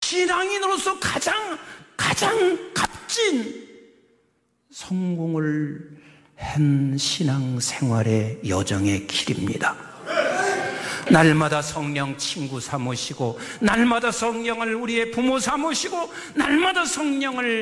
신앙인으로서 가장 값진 성공을 한 신앙생활의 여정의 길입니다. 날마다 성령 친구 삼으시고, 날마다 성령을 우리의 부모 삼으시고, 날마다 성령을